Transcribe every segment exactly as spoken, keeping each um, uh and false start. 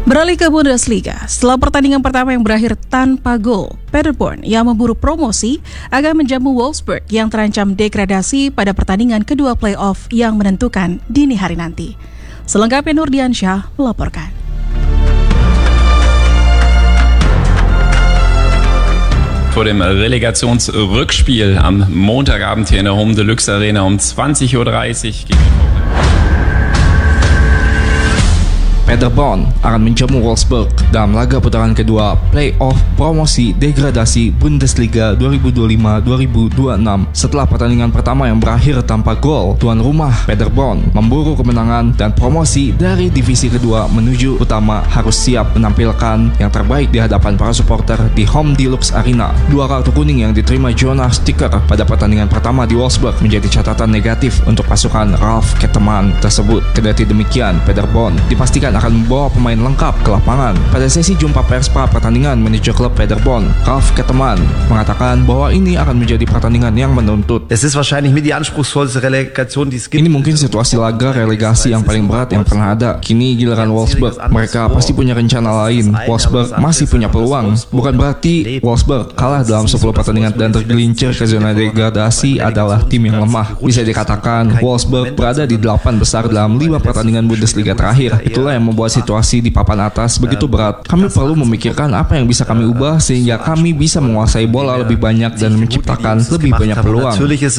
Beralih ke Bundesliga, setelah pertandingan pertama yang berakhir tanpa gol, Paderborn yang memburu promosi akan menjamu Wolfsburg yang terancam degradasi pada pertandingan kedua play-off yang menentukan dini hari nanti. Selengkapnya Nurdiansyah melaporkan. Vor dem Relegationsrückspiel am Montagabend hier in der Home Deluxe Arena um zwanzig Uhr dreißig gegen Paderborn akan menjamu Wolfsburg dalam laga putaran kedua play-off promosi degradasi Bundesliga dua ribu dua puluh lima dua ribu dua puluh enam. Setelah pertandingan pertama yang berakhir tanpa gol, tuan rumah Paderborn memburu kemenangan dan promosi dari divisi kedua menuju utama harus siap menampilkan yang terbaik di hadapan para supporter di Home Deluxe Arena. Dua kartu kuning yang diterima Jonas Sticker pada pertandingan pertama di Wolfsburg menjadi catatan negatif untuk pasukan Ralf Kettemann tersebut. Kendati demikian, Paderborn dipastikan akan membawa pemain lengkap ke lapangan. Pada sesi jumpa pers pra pertandingan, manajer klub Paderborn, Ralf Kettemann, mengatakan bahwa ini akan menjadi pertandingan yang menuntut. Es ist wahrscheinlich mit die anspruchsvollste Relegation, die es gibt. Ini mungkin situasi laga relegasi yang paling berat yang pernah ada. Kini giliran Wolfsburg, mereka pasti punya rencana lain. Wolfsburg masih punya peluang. Bukan berarti Wolfsburg kalah dalam sepuluh pertandingan dan tergelincir ke zona degradasi adalah tim yang lemah. Bisa dikatakan Wolfsburg berada di delapan besar dalam lima pertandingan Bundesliga terakhir. Itulah yang membuat situasi di papan atas begitu berat. Kami perlu memikirkan apa yang bisa kami ubah sehingga kami bisa menguasai bola lebih banyak dan menciptakan lebih banyak peluang.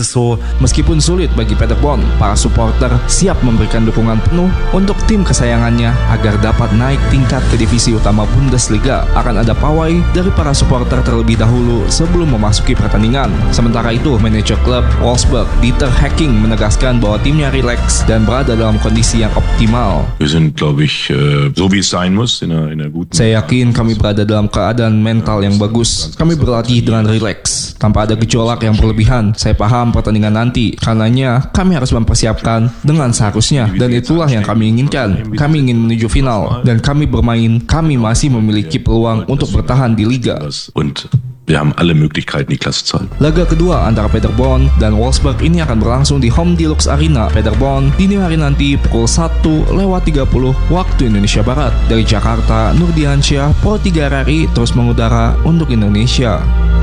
Meskipun sulit bagi Paderborn, para supporter siap memberikan dukungan penuh untuk tim kesayangannya agar dapat naik tingkat ke divisi utama Bundesliga. Akan ada pawai dari para supporter terlebih dahulu sebelum memasuki pertandingan. Sementara itu, manajer klub Wolfsburg, Dieter Hecking, menegaskan bahwa timnya rileks dan berada dalam kondisi yang optimal. Wir sind, glaube ich, so wie es sein muss, in einer, in einer guten. Saya yakin kami berada dalam keadaan mental yang bagus. Kami berlatih dengan rileks, tanpa ada gejolak yang berlebihan. Saya paham pertandingan nanti, karenanya kami harus mempersiapkan dengan seharusnya, dan itulah yang kami inginkan. Kami ingin menuju final, dan kami bermain, kami masih memiliki peluang untuk bertahan di liga. Und wir haben alle Möglichkeiten, die Klasse zu halten. Laga kedua antara Paderborn dan Wolfsburg ini akan berlangsung di Home Deluxe Arena Paderborn dini hari nanti pukul satu lewat tiga puluh waktu Indonesia Barat. Dari Jakarta, Nurdiansyah, Pro tiga R R I terus mengudara untuk Indonesia.